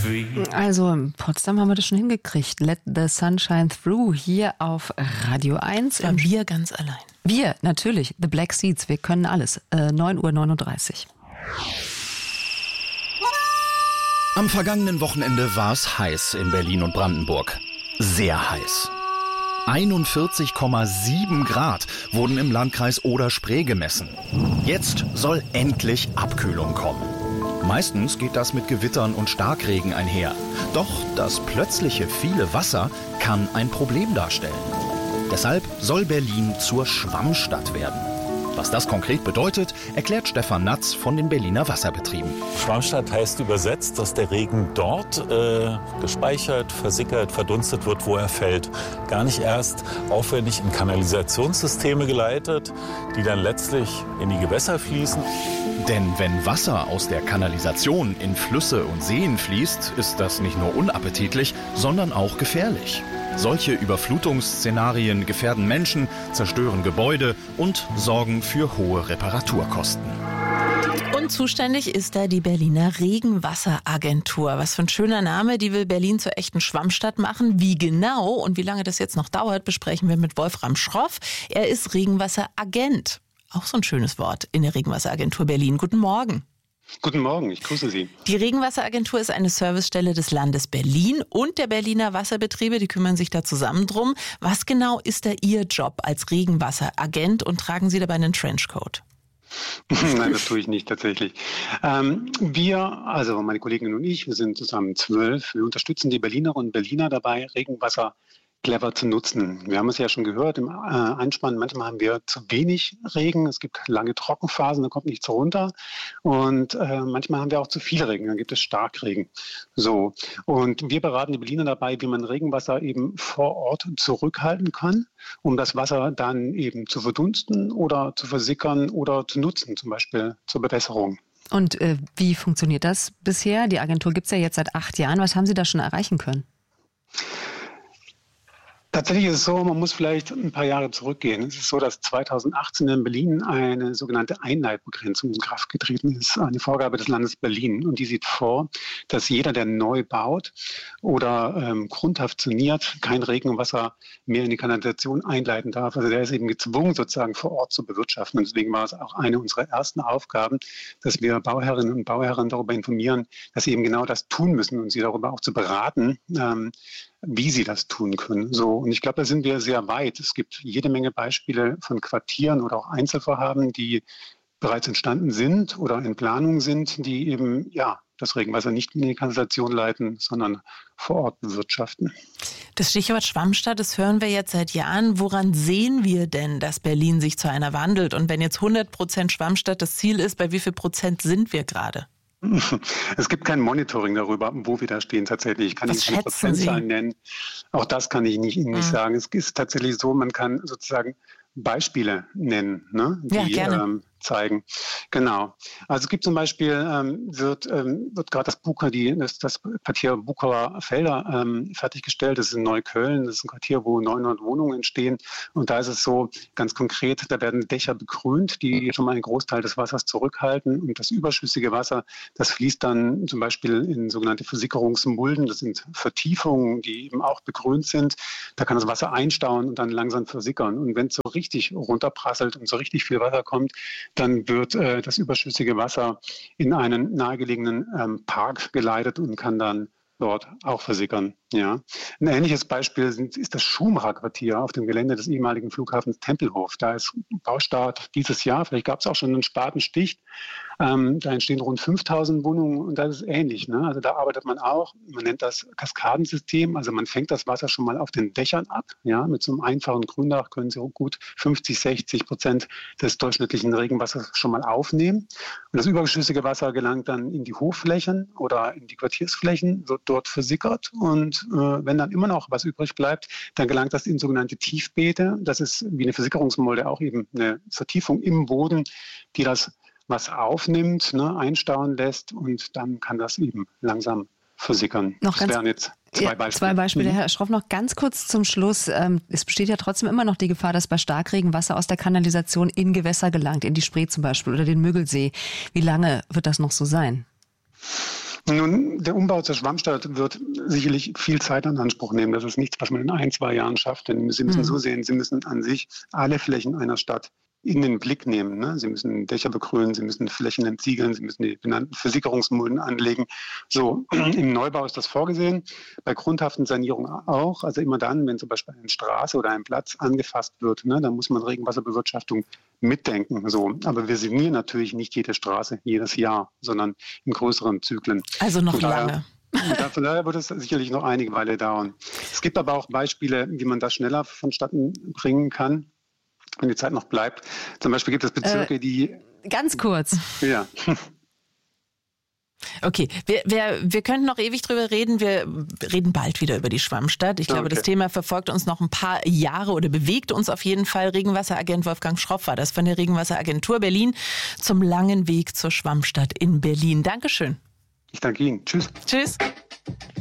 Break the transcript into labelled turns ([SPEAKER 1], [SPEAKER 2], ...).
[SPEAKER 1] Also in Potsdam haben wir das schon hingekriegt. Let the sun shine through hier auf Radio 1.
[SPEAKER 2] Ja, wir ganz allein.
[SPEAKER 1] Wir, natürlich. The Black Seeds. Wir können alles. 9:39 Uhr.
[SPEAKER 3] Am vergangenen Wochenende war es heiß in Berlin und Brandenburg. Sehr heiß. 41,7 Grad wurden im Landkreis Oder-Spree gemessen. Jetzt soll endlich Abkühlung kommen. Meistens geht das mit Gewittern und Starkregen einher. Doch das plötzliche viele Wasser kann ein Problem darstellen. Deshalb soll Berlin zur Schwammstadt werden. Was das konkret bedeutet, erklärt Stefan Natz von den Berliner Wasserbetrieben.
[SPEAKER 4] Schwammstadt heißt übersetzt, dass der Regen dort gespeichert, versickert, verdunstet wird, wo er fällt. Gar nicht erst aufwendig in Kanalisationssysteme geleitet, die dann letztlich in die Gewässer fließen.
[SPEAKER 3] Denn wenn Wasser aus der Kanalisation in Flüsse und Seen fließt, ist das nicht nur unappetitlich, sondern auch gefährlich. Solche Überflutungsszenarien gefährden Menschen, zerstören Gebäude und sorgen für hohe Reparaturkosten.
[SPEAKER 2] Und zuständig ist da die Berliner Regenwasseragentur. Was für ein schöner Name, die will Berlin zur echten Schwammstadt machen. Wie genau und wie lange das jetzt noch dauert, besprechen wir mit Wolfram Schroff. Er ist Regenwasseragent. Auch so ein schönes Wort in der Regenwasseragentur Berlin. Guten Morgen.
[SPEAKER 5] Guten Morgen, ich grüße Sie.
[SPEAKER 2] Die Regenwasseragentur ist eine Servicestelle des Landes Berlin und der Berliner Wasserbetriebe, die kümmern sich da zusammen drum. Was genau ist da Ihr Job als Regenwasseragent und tragen Sie dabei einen Trenchcoat?
[SPEAKER 5] Nein, das tue ich nicht tatsächlich. Also meine Kollegin und ich, wir sind zusammen 12. Wir unterstützen die Berlinerinnen und Berliner dabei, Regenwasser clever zu nutzen. Wir haben es ja schon gehört im Einspann, manchmal haben wir zu wenig Regen, es gibt lange Trockenphasen, da kommt nichts runter und manchmal haben wir auch zu viel Regen, dann gibt es Starkregen. So. Und wir beraten die Berliner dabei, wie man Regenwasser eben vor Ort zurückhalten kann, um das Wasser dann eben zu verdunsten oder zu versickern oder zu nutzen, zum Beispiel zur Bewässerung.
[SPEAKER 1] Und wie funktioniert das bisher? Die Agentur gibt es ja jetzt seit 8 Jahren. Was haben Sie da schon erreichen können?
[SPEAKER 5] Tatsächlich ist es so, man muss vielleicht ein paar Jahre zurückgehen. Es ist so, dass 2018 in Berlin eine sogenannte Einleitbegrenzung in Kraft getreten ist, eine Vorgabe des Landes Berlin. Und die sieht vor, dass jeder, der neu baut oder grundhaft saniert, kein Regenwasser mehr in die Kanalisation einleiten darf. Also der ist eben gezwungen, sozusagen vor Ort zu bewirtschaften. Und deswegen war es auch eine unserer ersten Aufgaben, dass wir Bauherrinnen und Bauherren darüber informieren, dass sie eben genau das tun müssen und sie darüber auch zu beraten, wie sie das tun können. So, und ich glaube, da sind wir sehr weit. Es gibt jede Menge Beispiele von Quartieren oder auch Einzelvorhaben, die bereits entstanden sind oder in Planung sind, die eben das Regenwasser nicht in die Kanalisation leiten, sondern vor Ort bewirtschaften.
[SPEAKER 2] Das Stichwort Schwammstadt, das hören wir jetzt seit Jahren. Woran sehen wir denn, dass Berlin sich zu einer wandelt? Und wenn jetzt 100% Schwammstadt das Ziel ist, bei wie viel Prozent sind wir gerade?
[SPEAKER 5] Es gibt kein Monitoring darüber, wo wir da stehen tatsächlich. Ich kann nicht eine Prozentzahl nennen. Auch das kann ich Ihnen nicht sagen. Es ist tatsächlich so, man kann sozusagen Beispiele nennen, ne, die zeigen. Genau. Also es gibt zum Beispiel, wird gerade das Quartier Bucherer Felder fertiggestellt. Das ist in Neukölln. Das ist ein Quartier, wo 900 Wohnungen entstehen. Und da ist es so, ganz konkret, da werden Dächer begrünt, die schon mal einen Großteil des Wassers zurückhalten. Und das überschüssige Wasser, das fließt dann zum Beispiel in sogenannte Versickerungsmulden. Das sind Vertiefungen, die eben auch begrünt sind. Da kann das Wasser einstauen und dann langsam versickern. Und wenn es so richtig runterprasselt und so richtig viel Wasser kommt, dann wird das überschüssige Wasser in einen nahegelegenen Park geleitet und kann dann dort auch versickern. Ja. Ein ähnliches Beispiel ist das Schumacher Quartier auf dem Gelände des ehemaligen Flughafens Tempelhof. Da ist Baustart dieses Jahr, vielleicht gab es auch schon einen Spatenstich. Da entstehen rund 5000 Wohnungen und das ist ähnlich. Ne? Also da arbeitet man auch, man nennt das Kaskadensystem, also man fängt das Wasser schon mal auf den Dächern ab. Ja? Mit so einem einfachen Gründach können Sie gut 50-60% des durchschnittlichen Regenwassers schon mal aufnehmen. Und das überschüssige Wasser gelangt dann in die Hofflächen oder in die Quartiersflächen, wird dort versickert und wenn dann immer noch was übrig bleibt, dann gelangt das in sogenannte Tiefbeete. Das ist wie eine Versickerungsmulde auch eben eine Vertiefung im Boden, die das Wasser aufnimmt, einstauen lässt und dann kann das eben langsam versickern.
[SPEAKER 1] Das wären jetzt zwei Beispiele. Herr Schroff, noch ganz kurz zum Schluss. Es besteht ja trotzdem immer noch die Gefahr, dass bei Starkregen Wasser aus der Kanalisation in Gewässer gelangt, in die Spree zum Beispiel oder den Müggelsee. Wie lange wird das noch so sein?
[SPEAKER 5] Nun, der Umbau zur Schwammstadt wird sicherlich viel Zeit in Anspruch nehmen. Das ist nichts, was man in 1-2 Jahren schafft. Denn Sie müssen so sehen, Sie müssen an sich alle Flächen einer Stadt in den Blick nehmen. Ne? Sie müssen Dächer begrünen, Sie müssen Flächen entziegeln, Sie müssen die benannten Versickerungsmulden anlegen. So, im Neubau ist das vorgesehen, bei grundhaften Sanierungen auch. Also immer dann, wenn zum Beispiel eine Straße oder ein Platz angefasst wird, ne, dann muss man Regenwasserbewirtschaftung mitdenken. So. Aber wir sanieren natürlich nicht jede Straße jedes Jahr, sondern in größeren Zyklen.
[SPEAKER 2] Also noch lange.
[SPEAKER 5] Von daher wird es sicherlich noch einige Weile dauern. Es gibt aber auch Beispiele, wie man das schneller vonstatten bringen kann, wenn die Zeit noch bleibt. Zum Beispiel gibt es Bezirke, die...
[SPEAKER 1] Ganz kurz.
[SPEAKER 5] Ja.
[SPEAKER 2] Okay, wir könnten noch ewig drüber reden. Wir reden bald wieder über die Schwammstadt. Ich glaube, das Thema verfolgt uns noch ein paar Jahre oder bewegt uns auf jeden Fall. Regenwasseragent Wolfgang Schroff war das von der Regenwasseragentur Berlin zum langen Weg zur Schwammstadt in Berlin. Dankeschön.
[SPEAKER 5] Ich danke Ihnen. Tschüss.
[SPEAKER 2] Tschüss.